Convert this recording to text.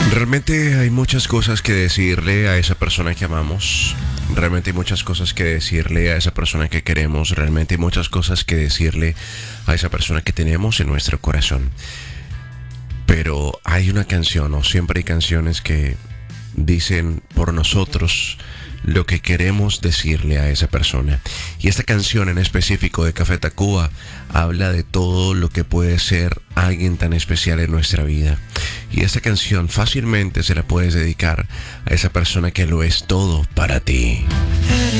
Realmente hay muchas cosas que decirle a esa persona que amamos. Realmente hay muchas cosas que decirle a esa persona que queremos. Realmente hay muchas cosas que decirle a esa persona que tenemos en nuestro corazón. Pero hay una canción, o siempre hay canciones que dicen por nosotros lo que queremos decirle a esa persona. Y esta canción en específico de Café Tacuba habla de todo lo que puede ser alguien tan especial en nuestra vida. Y esta canción fácilmente se la puedes dedicar a esa persona que lo es todo para ti.